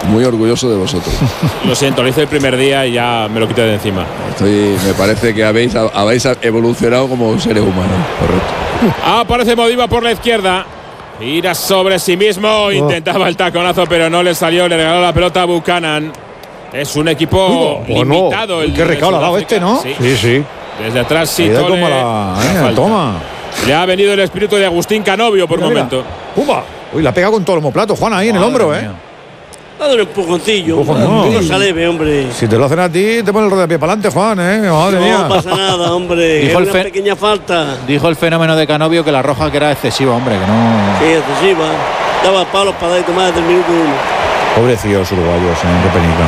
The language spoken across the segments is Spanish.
Muy orgulloso de vosotros. Lo siento, lo hice el primer día y ya me lo quité de encima. Me parece que habéis evolucionado como seres humanos. Correcto. Aparece Modiva por la izquierda. Gira sobre sí mismo. Intentaba el taconazo, pero no le salió. Le regaló la pelota a Buchanan. Es un equipo limitado. No. Qué recado le ha dado este, ¿no? Sí. Desde atrás sí. Como toma. Le ha venido el espíritu de Agustín Canovio por momento. Uy, la ha pegado con todo el homoplato, Juan, ahí en el hombro, Dale un empujoncillo. No sale, hombre. Si te lo hacen a ti, te ponen el rodapié para adelante, Juan, Madre mía. No pasa nada, hombre. Es una pequeña falta. Dijo el fenómeno de Canovio que la roja que era excesiva, hombre, que no. Sí, excesiva. Daba palos para dar y tomar desde el minuto 1. Pobrecillos uruguayos, qué penica.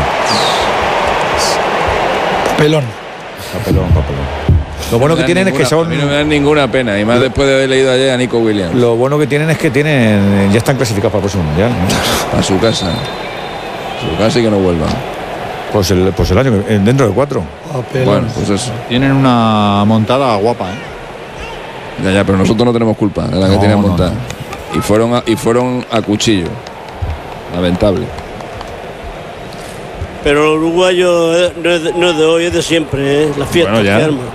Pelón. Papelón. Lo bueno que tienen es que son. A mí no me dan ninguna pena, y más después de haber leído ayer a Nico Williams. Lo bueno que tienen es que ya están clasificados para el próximo mundial. A su casa. Su casa y que no vuelvan. Pues el año dentro de 4. Bueno, pues eso. Tienen una montada guapa, Ya, pero nosotros no tenemos culpa de la que tienen montada. No. Y fueron a cuchillo. Lamentable. Pero el uruguayo no es de hoy, es de siempre, La fiesta bueno, ya. que arma.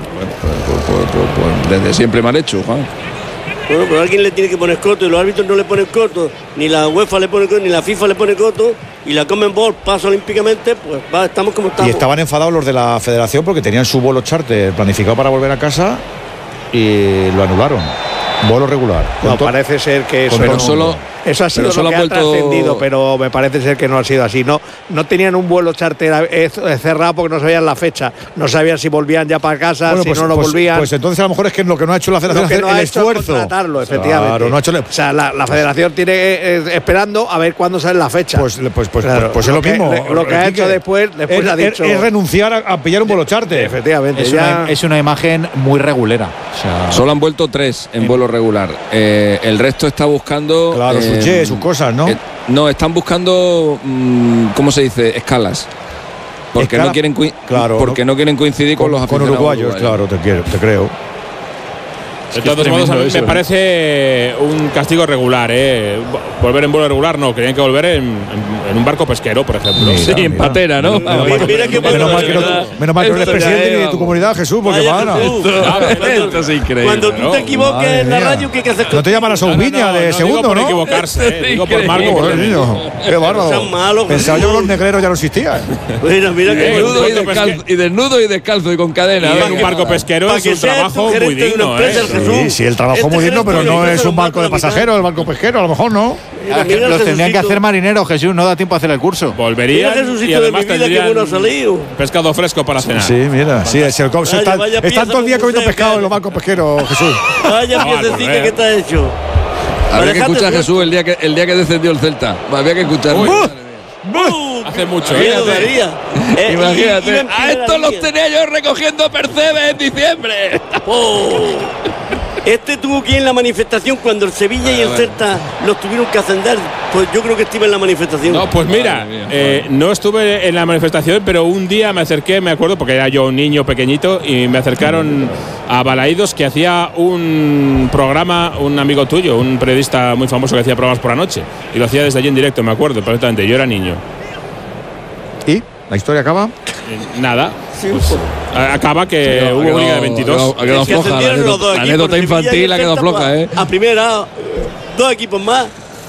Pues desde siempre mal hecho, Juan. Bueno, pero alguien le tiene que poner coto y los árbitros no le ponen coto. Ni la UEFA le pone coto, ni la FIFA le pone coto. Y la Conmebol pasa olímpicamente, pues estamos como estamos. Y estaban enfadados los de la federación porque tenían su vuelo charter planificado para volver a casa y lo anularon. Vuelo regular. No, parece ser que eso ha sido lo que ha trascendido, pero me parece ser que no ha sido así. No tenían un vuelo charter cerrado porque no sabían la fecha. No sabían si volvían ya para casa, si no volvían. Pues entonces a lo mejor es que lo que no ha hecho la federación es el esfuerzo. Contratarlo, efectivamente. Claro, no ha hecho o sea, la federación tiene esperando a ver cuándo sale la fecha. Pues es lo mismo. Lo que ha hecho después ha dicho. Es renunciar a pillar un vuelo charter. Efectivamente. Es una imagen muy regulera. O sea, solo han vuelto 3 en vuelo regular. El resto está buscando. Claro, sus cosas, ¿no? No, están buscando, ¿cómo se dice? Escalas. Porque no quieren no quieren coincidir con los aficionados uruguayos. Claro, te creo. De todos modos, a mí me parece un castigo regular, Volver en vuelo regular, no. Querían que volver en un barco pesquero, por ejemplo. En patera, ¿no? Menos mal que no eres presidente de tu comunidad, Jesús, porque Esto es increíble. Cuando tú te equivoques en la radio, ¿qué haces? No te llaman a Soubiña de segundo, ¿no? No equivocarse, digo por Marco. Qué bárbaro. Pensaba yo que los negreros ya no existían. Mira que desnudo y descalzo y con cadena. En un barco pesquero es un trabajo muy digno, Sí, el trabajo muy digno, pero no es un barco de pasajeros, el barco pesquero, a lo mejor no. Los tendrían que hacer marineros, Jesús, no da tiempo a hacer el curso. Volverían y además tendrían pescado fresco para cenar. Sí, mira, están todo el día comiendo pescado en los barcos pesqueros, Jesús. Vaya piececita que está hecho. Habría que escuchar a Jesús el día que descendió el Celta. Había que escucharlo. Hace mucho. Imagínate. A estos los tenía yo recogiendo percebes en diciembre. Este tuvo que ir en la manifestación cuando el Sevilla y el Celta los tuvieron que ascender. Pues yo creo que estuve en la manifestación. No, pues mira, no estuve en la manifestación, pero un día me acerqué, me acuerdo, porque era yo un niño pequeñito, y me acercaron a Balaídos, que hacía un programa, un amigo tuyo, un periodista muy famoso que hacía programas por la noche, y lo hacía desde allí en directo, me acuerdo perfectamente, yo era niño. ¿Y la historia acaba? Nada. Pues, acaba que hubo liga de 22. Ha quedado floja. La anécdota infantil ha quedado floja, A primera, 2 equipos más.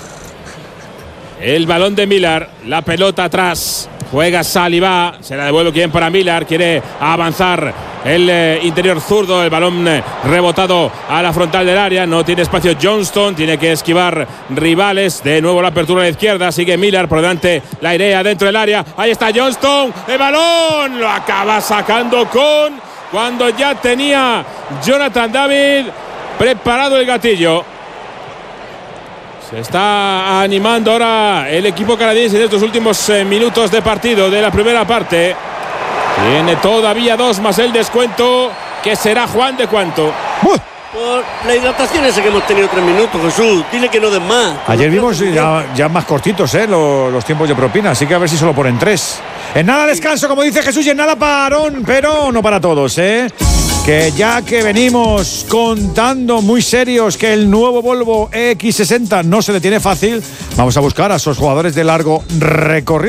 El balón de Millar, la pelota atrás. Juega Saliba, se la devuelve quien para Millar, quiere avanzar el interior zurdo, el balón rebotado a la frontal del área, no tiene espacio Johnston, tiene que esquivar rivales, de nuevo la apertura a la izquierda, sigue Millar por delante, la idea dentro del área, ahí está Johnston, el balón lo acaba sacando cuando ya tenía Jonathan David preparado el gatillo. Se está animando ahora el equipo canadiense en estos últimos minutos de partido de la primera parte. Tiene todavía 2 más el descuento, que será Juan de cuánto. Por la hidratación esa que hemos tenido 3 minutos, Jesús. Dile que no den más. Ayer vimos ya más cortitos los tiempos de propina, así que a ver si solo ponen 3. En nada descanso, como dice Jesús, y en nada parón, pero no para todos, Que ya que venimos contando muy serios que el nuevo Volvo EX60 no se detiene fácil, vamos a buscar a esos jugadores de largo recorrido.